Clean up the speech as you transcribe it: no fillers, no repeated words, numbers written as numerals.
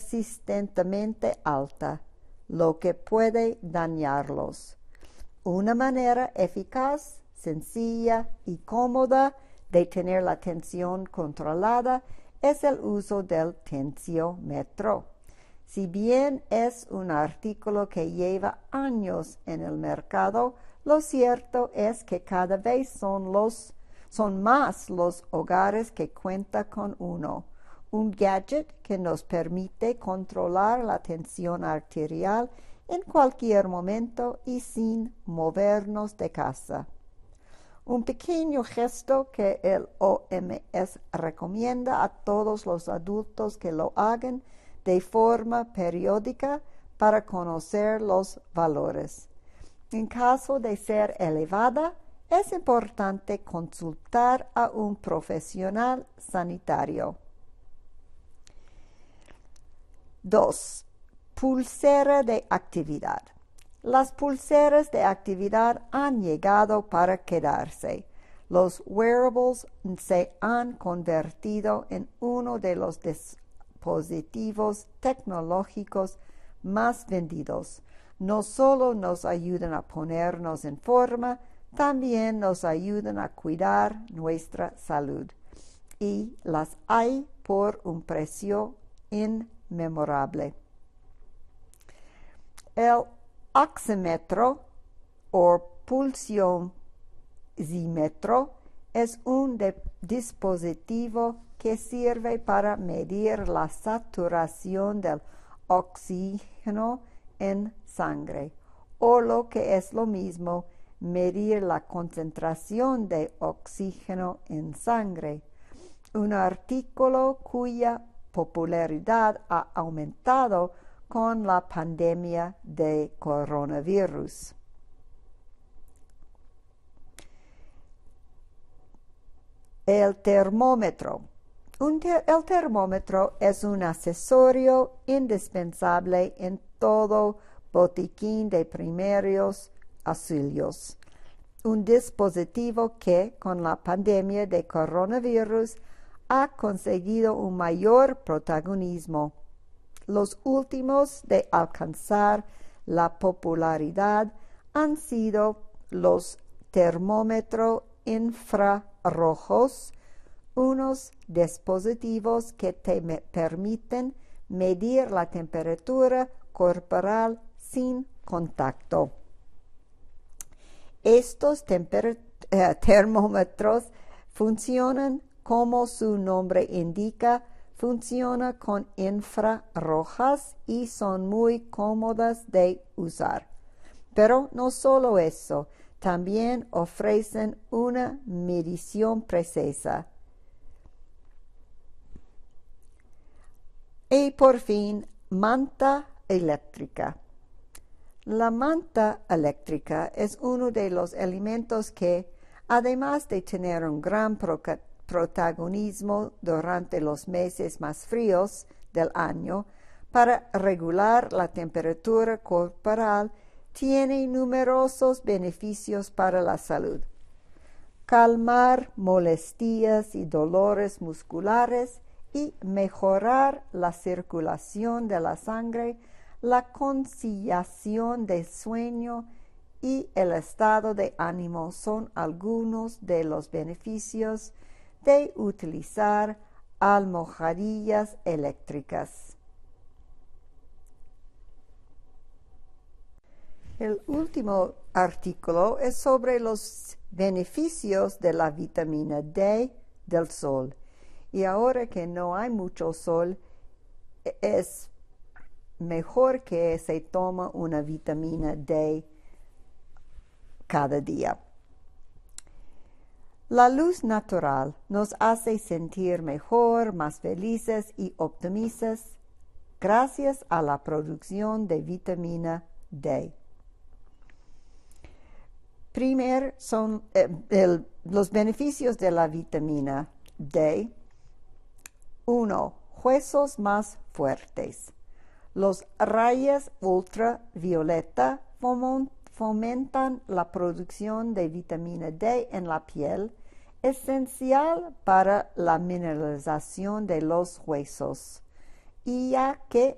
persistentemente alta, lo que puede dañarlos. Una manera eficaz, sencilla y cómoda de tener la tensión controlada es el uso del tensiómetro. Si bien es un artículo que lleva años en el mercado, lo cierto es que cada vez son más los hogares que cuentan con uno. Un gadget que nos permite controlar la tensión arterial en cualquier momento y sin movernos de casa. Un pequeño gesto que el OMS recomienda a todos los adultos que lo hagan de forma periódica para conocer los valores. En caso de ser elevada, es importante consultar a un profesional sanitario. 2. Pulsera de actividad. Las pulseras de actividad han llegado para quedarse. Los wearables se han convertido en uno de los dispositivos tecnológicos más vendidos. No solo nos ayudan a ponernos en forma, también nos ayudan a cuidar nuestra salud. Y las hay por un precio inmemorable. El oxímetro o pulsiosímetro es un dispositivo que sirve para medir la saturación del oxígeno en sangre, o lo que es lo mismo, medir la concentración de oxígeno en sangre. Un artículo cuya popularidad ha aumentado con la pandemia de coronavirus. El termómetro. El termómetro es un accesorio indispensable en todo botiquín de primeros auxilios. Un dispositivo que, con la pandemia de coronavirus, ha conseguido un mayor protagonismo. Los últimos de alcanzar la popularidad han sido los termómetros infrarrojos, unos dispositivos que te permiten medir la temperatura corporal sin contacto. Estos termómetros funcionan como su nombre indica, funciona con infrarrojas y son muy cómodas de usar. Pero no solo eso, también ofrecen una medición precisa. Y por fin, manta eléctrica. La manta eléctrica es uno de los elementos que, además de tener un gran protagonismo durante los meses más fríos del año, para regular la temperatura corporal, tiene numerosos beneficios para la salud. Calmar molestias y dolores musculares y mejorar la circulación de la sangre, la conciliación del sueño y el estado de ánimo son algunos de los beneficios de utilizar almohadillas eléctricas. El último artículo es sobre los beneficios de la vitamina D del sol. Y ahora que no hay mucho sol, es mejor que se tome una vitamina D cada día. La luz natural nos hace sentir mejor, más felices y optimistas gracias a la producción de vitamina D. Primero son los beneficios de la vitamina D. 1. Huesos más fuertes. Los rayos ultravioleta fomentan la producción de vitamina D en la piel, esencial para la mineralización de los huesos, y ya que